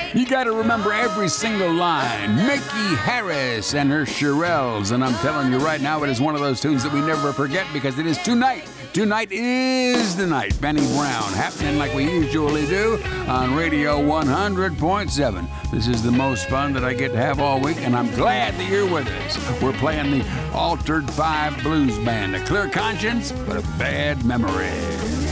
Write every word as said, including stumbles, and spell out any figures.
You got to remember every single line. Mickey Harris and her Shirelles. And I'm telling you right now, it is one of those tunes that we never forget because it is tonight. Tonight is the night. Benny Brown happening like we usually do on Radio one hundred point seven. This is the most fun that I get to have all week, and I'm glad that you're with us. We're playing the Altered Five Blues Band, a clear conscience, but a bad memory.